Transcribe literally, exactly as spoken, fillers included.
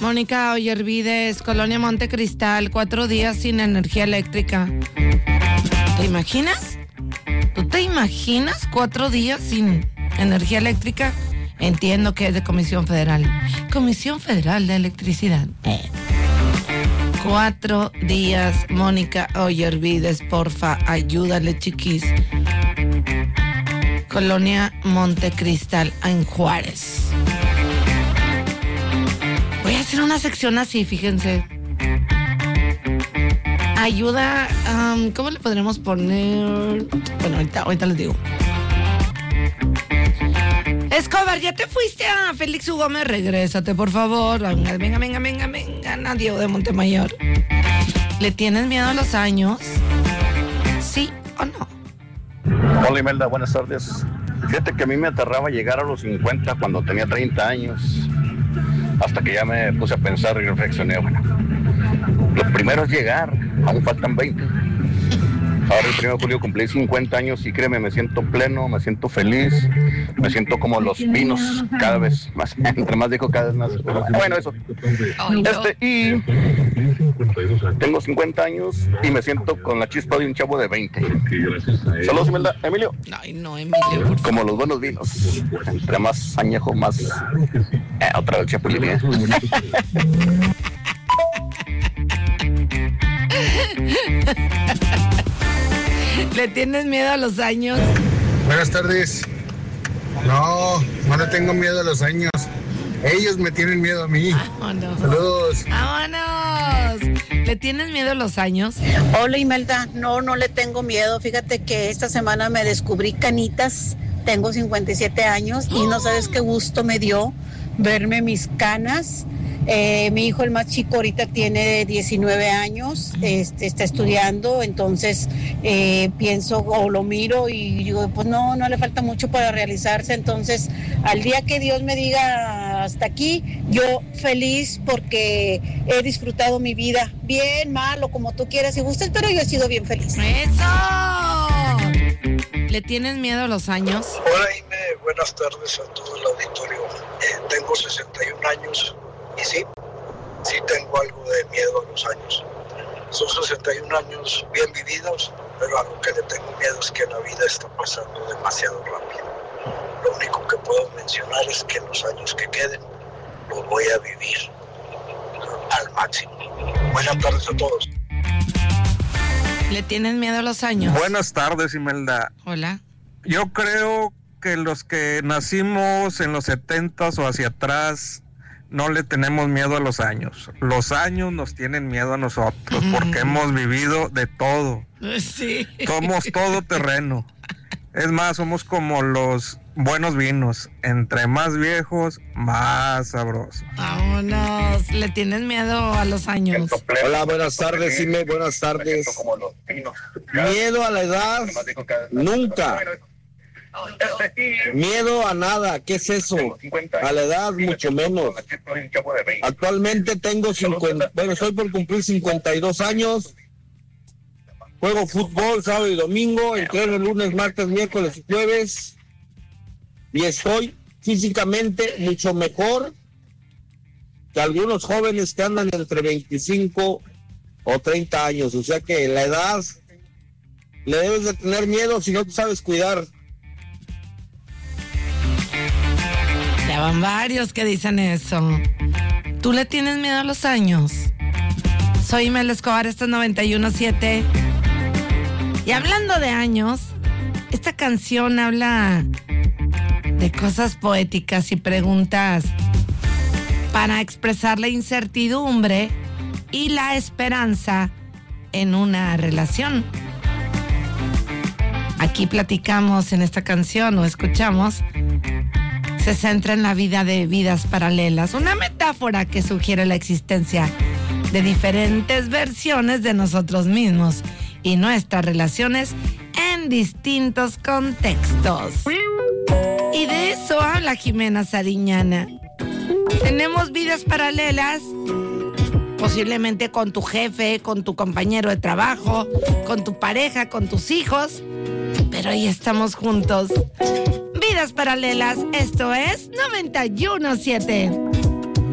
Mónica Ollervides, Colonia Montecristal, cuatro días sin energía eléctrica. ¿Te imaginas? ¿Tú te imaginas cuatro días sin energía eléctrica? Entiendo que es de Comisión Federal. Comisión Federal de Electricidad. Eh. Cuatro días, Mónica Ollervides, porfa, ayúdale, chiquis. Colonia Montecristal, en Juárez. Voy a hacer una sección así, fíjense. Ayuda, um, ¿cómo le podremos poner? Bueno, ahorita, ahorita les digo. Escobar, ya te fuiste a Félix U. Gómez, regrésate, por favor. Venga, venga, venga, venga, venga, Diego de Montemayor. ¿Le tienes miedo a los años? ¿Sí o no? Hola, Imelda, buenas tardes. Fíjate que a mí me aterraba llegar a los cincuenta cuando tenía treinta años. Hasta que ya me puse a pensar y reflexioné, bueno, lo primero es llegar, aún faltan veinte. Ahora el primero de julio cumplí cincuenta años y créeme, me siento pleno, me siento feliz, me siento como los vinos, cada vez más, entre más dijo cada vez más. Bueno, eso. Este, y tengo cincuenta años y me siento con la chispa de un chavo de veinte. Saludos, Imelda. Emilio. Ay, no, Emilio. Como los buenos vinos, entre más añejo, más... Eh, otra vez chapulín, ¿eh? ¿Le tienes miedo a los años? Buenas tardes. No, no le tengo miedo a los años. Ellos me tienen miedo a mí. Vámonos. Saludos. Vámonos. ¿Le tienes miedo a los años? Hola, Imelda. No, no le tengo miedo. Fíjate que esta semana me descubrí canitas. Tengo cincuenta y siete años y no sabes qué gusto me dio verme mis canas. Eh, mi hijo, el más chico, ahorita tiene diecinueve años, este, está estudiando, entonces eh, pienso o lo miro y digo, pues no, no le falta mucho para realizarse. Entonces, al día que Dios me diga hasta aquí, yo feliz porque he disfrutado mi vida, bien, mal o como tú quieras y gustes, pero yo he sido bien feliz. ¡Eso! ¿Le tienes miedo a los años? Hola, Ime, buenas tardes a todo el auditorio. Eh, tengo sesenta y un años. Y sí, sí tengo algo de miedo a los años. Son sesenta y un años bien vividos, pero a lo que le tengo miedo es que la vida está pasando demasiado rápido. Lo único que puedo mencionar es que los años que queden los voy a vivir al máximo. Buenas tardes a todos. ¿Le tienes miedo a los años? Buenas tardes, Imelda. Hola. Yo creo que los que nacimos en los setentas o hacia atrás no le tenemos miedo a los años. Los años nos tienen miedo a nosotros porque hemos vivido de todo. Sí. Somos todo terreno. Es más, somos como los buenos vinos. Entre más viejos, más sabrosos. Vámonos. ¿Le tienes miedo a los años? Hola, buenas tardes, Ime, buenas tardes. Miedo a la edad, nunca. Miedo a nada, ¿qué es eso? A la edad, mucho menos. Actualmente tengo cincuenta, bueno, estoy por cumplir cincuenta y dos años. Juego fútbol sábado y domingo, entreno lunes, martes, miércoles y jueves. Y estoy físicamente mucho mejor que algunos jóvenes que andan entre veinticinco o treinta años. O sea que la edad le debes de tener miedo si no te sabes cuidar. Ya van varios que dicen eso. ¿Tú le tienes miedo a los años? Soy Imelda Escobar, esto es noventa y uno punto siete. Y hablando de años, esta canción habla de cosas poéticas y preguntas para expresar la incertidumbre y la esperanza en una relación. Aquí platicamos en esta canción o escuchamos, se centra en la vida de vidas paralelas, una metáfora que sugiere la existencia de diferentes versiones de nosotros mismos y nuestras relaciones en distintos contextos. Y de eso habla Jimena Sariñana. Tenemos vidas paralelas, posiblemente con tu jefe, con tu compañero de trabajo, con tu pareja, con tus hijos, pero ahí estamos juntos. Vidas paralelas, esto es noventa y uno punto siete.